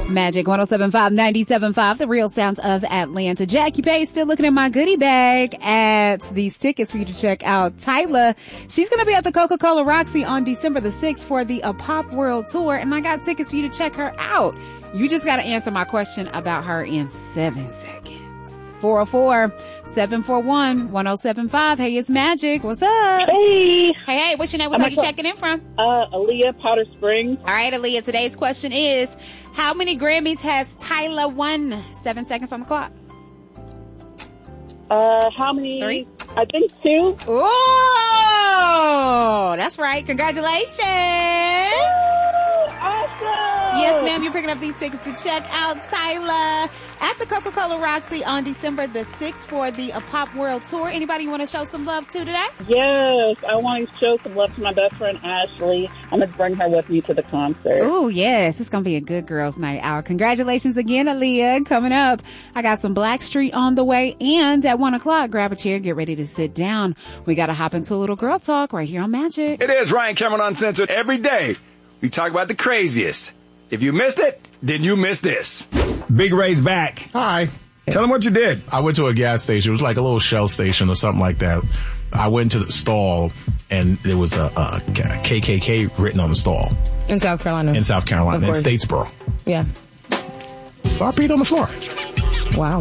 Magic 107.5, 97.5, the real sounds of Atlanta. Jackie Page still looking at my goodie bag at these tickets for you to check out Tyla. She's going to be at the Coca-Cola Roxy on December the 6th for the Pop World Tour, and I got tickets for you to check her out. You just got to answer my question about her in 7 seconds. 404-741-1075. Hey, it's Magic. What's up? Hey. Hey, what's your name? What's you checking in from? Aaliyah, Powder Springs. All right, Aaliyah, today's question is, how many Grammys has Tyla won? 7 seconds on the clock. How many? 3? I think 2. Oh, that's right. Congratulations. Awesome. Yes, ma'am. You're picking up these tickets to check out Tyla at the Coca-Cola Roxy on December the 6th for the Pop World Tour. Anybody you want to show some love to today? Yes, I want to show some love to my best friend, Ashley. I'm going to bring her with me to the concert. Oh, yes. It's going to be a good girls' night out. Congratulations again, Aaliyah. Coming up, I got some Blackstreet on the way. And at 1 o'clock, grab a chair, get ready to sit down. We got to hop into a little girl talk right here on Magic. It is Ryan Cameron Uncensored. Every day, we talk about the craziest. If you missed it, then you missed this. Big Ray's back. Hi. Tell him what you did. I went to a gas station. It was like a little Shell station or something like that. I went to the stall, and there was a KKK written on the stall. In South Carolina. In South Carolina, in Statesboro. Yeah. So I peed on the floor. Wow.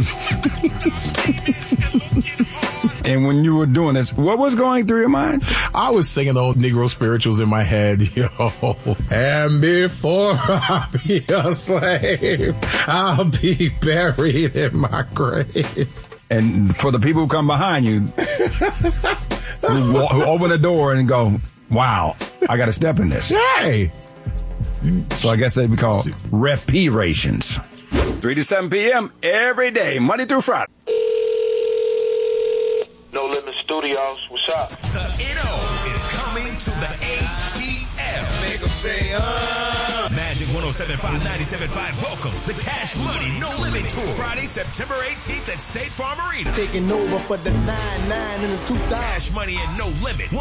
And when you were doing this, what was going through your mind? I was singing the old Negro spirituals in my head, yo. And before I be a slave, I'll be buried in my grave. And for the people who come behind you, who open the door and go, wow, I got to step in this. Hey. So I guess they'd be called reparations. 3 to 7 p.m. every day, Monday through Friday. No Limit Studios, what's up? The NO is coming to the ATL. Make them say, Magic 107.5, 97.5 welcomes the Cash Money No Limit Tour. Friday, September 18th at State Farm Arena. Taking over for the 99 and the 2000. Cash Money and No Limit.